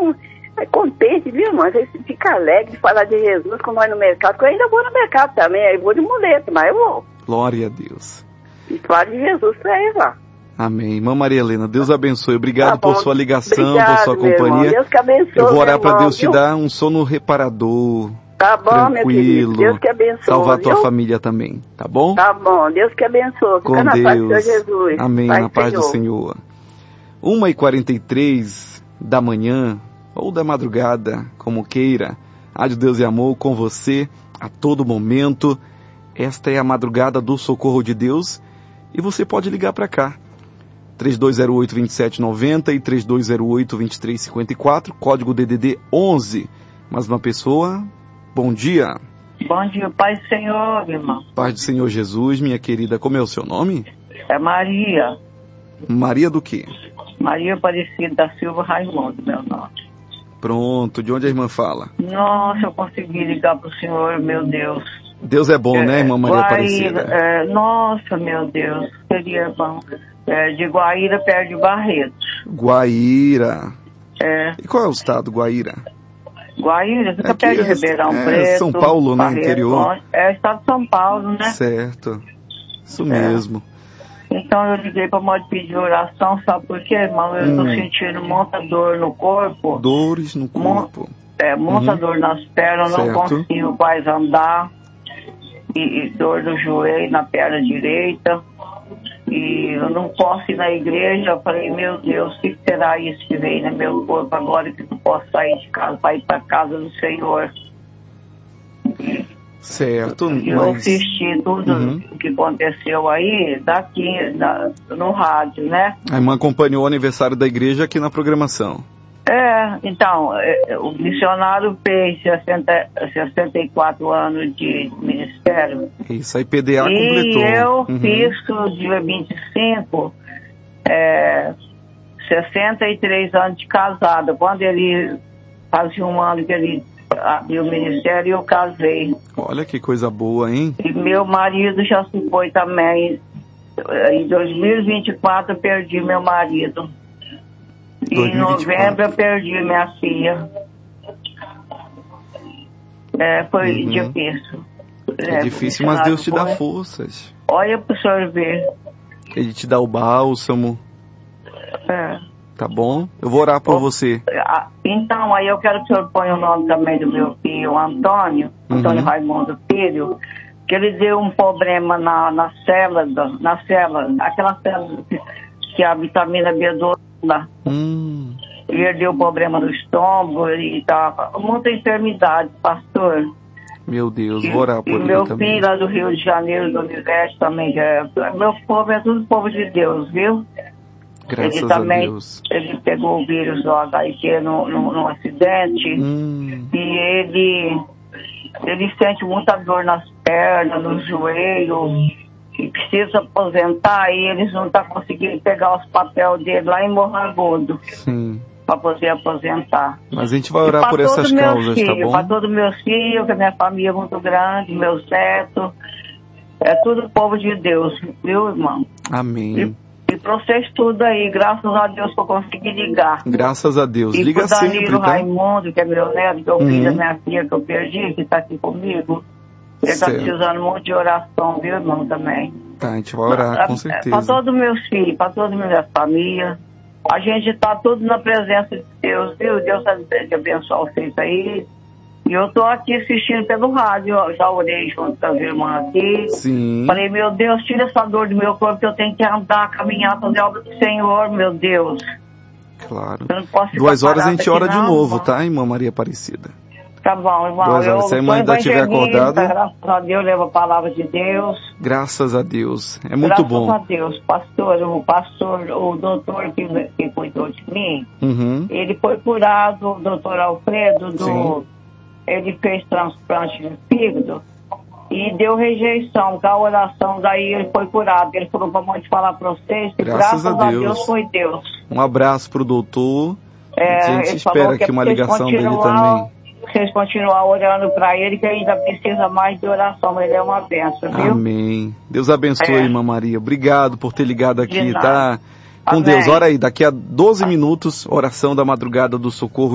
contente, viu, irmã? Você fica alegre de falar de Jesus com nós no mercado, porque eu ainda vou no mercado também, eu vou de muleta, mas eu vou. Glória a Deus. E fala de Jesus pra eles lá. Amém. Irmã Maria Helena, Deus abençoe. Obrigado por sua ligação, obrigado, por sua companhia. Irmão. Deus que abençoe. Eu vou orar para Deus viu? te dar um sono reparador. Tá bom, tranquilo, meu querido. Deus que abençoe. Salvar tua viu? família também, tá bom? Tá bom, Deus que abençoe. Fica Com na Deus. paz do Senhor Jesus. Amém, Pai na paz do Senhor. 1h43 da manhã, ou da madrugada, como queira. Rádio Deus e Amor com você a todo momento. Esta é a madrugada do socorro de Deus e você pode ligar para cá. 3208-2790 e 3208-2354, código DDD 11. Mais uma pessoa, bom dia. Bom dia, Pai do Senhor, irmão. Paz do Senhor Jesus, minha querida, como é o seu nome? É Maria. Maria do quê? Maria Aparecida da Silva Raimundo, meu nome. Pronto, de onde a irmã fala? Nossa, eu consegui ligar pro Senhor, meu Deus. Deus é bom, né, irmã Maria Aparecida? Nossa, meu Deus, seria bom. De Guaíra, perto de Barretos. Guaíra. E qual é o estado, Guaíra? Guaíra, fica perto de Ribeirão Preto. São Paulo, né, Barretos, interior. É estado de São Paulo, né? Certo, isso mesmo. Então eu liguei para modo pedir oração, sabe por quê, irmão? Eu estou sentindo muita dor no corpo. Dores no corpo. Muita dor nas pernas, não consigo mais andar. E dor no joelho, na perna direita. E eu não posso ir na igreja. Eu falei, meu Deus, o que será isso que vem no meu corpo agora que não posso sair de casa para ir para a casa do Senhor? Certo. Eu assisti tudo o que aconteceu aí daqui no rádio, né? A irmã acompanhou o aniversário da igreja aqui na programação. Então, o missionário fez 64 anos de ministério. Isso, aí PDA completou. E eu fiz no dia 25, 63 anos de casada. Quando ele fazia um ano que ele abriu o ministério, eu casei. Olha que coisa boa, hein? E meu marido já se foi também. Em 2024 eu perdi meu marido. E em novembro eu perdi minha filha. Foi difícil. É difícil, mas Deus te dá forças. Olha pro senhor ver. Ele te dá o bálsamo. Tá bom? Eu vou orar por você. Então, aí eu quero que o senhor ponha o nome também do meu filho, Antônio Raimundo Filho, que ele deu um problema na célula, aquela célula que a vitamina B12 lá. Ele deu problema no estômago, ele tá muita enfermidade, pastor. Meu Deus, vou orar por ele meu também. Filho lá do Rio de Janeiro, do Universo também, meu povo é tudo povo de Deus, viu? Graças ele também, a Deus. Ele pegou o vírus do HIV num acidente e ele sente muita dor nas pernas, nos joelhos, e precisa aposentar e eles não estão conseguindo pegar os papéis dele lá em Morragudo. Sim. Para poder aposentar. Mas a gente vai orar por essas causas, tá bom? Para todos os meus filhos, que a minha família é muito grande, meus netos, é tudo povo de Deus, viu, irmão? Amém. E para vocês tudo aí, graças a Deus que eu consegui ligar. Graças a Deus. E liga pro sempre, Danilo tá? Raimundo, que é meu neto, que é o filho da minha filha que eu perdi, que está aqui comigo. Ele está precisando muito de oração, viu, irmão, também. Tá, a gente vai orar, com certeza. Para todos os meus filhos, para toda a minha família. A gente está tudo na presença de Deus, viu? Deus te abençoe vocês aí. E eu estou aqui assistindo pelo rádio, eu já orei junto com as irmãs aqui. Sim. Falei, meu Deus, tira essa dor do meu corpo, que eu tenho que andar, caminhar, fazer a obra do Senhor, meu Deus. Claro. 2 horas a gente ora de novo, tá, irmã Maria Aparecida? Tá bom, irmão. 2 horas. Se a irmã ainda estiver acordada. Graças a Deus, leva a palavra de Deus. Graças a Deus. É muito bom. Graças a Deus, pastor, o doutor que cuidou de mim, ele foi curado, o doutor Alfredo, ele fez transplante de fígado e deu rejeição, com a oração, daí ele foi curado. Ele falou para mãe falar para vocês que graças a Deus foi Deus. Um abraço pro doutor. A gente espera aqui uma ligação dele também. Vocês continuar orando para ele, que ainda precisa mais de oração, ele é uma bênção, viu? Amém. Deus abençoe, irmã Maria. Obrigado por ter ligado aqui, tá? Com Amém. Deus. Ora aí, daqui a 12 minutos, oração da madrugada do socorro.